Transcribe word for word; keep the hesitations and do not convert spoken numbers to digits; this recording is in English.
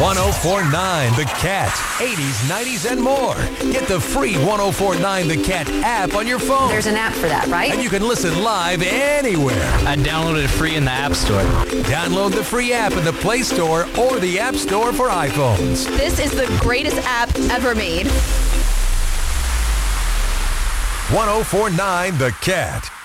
one oh four point nine The Cat. eighties, nineties, and more. Get the free one oh four point nine The Cat app on your phone. There's an app for that, right? And you can listen live anywhere. I downloaded it free in the App Store. Download the free app in the Play Store or the App Store for iPhones. This is the greatest app ever made. one oh four point nine The Cat.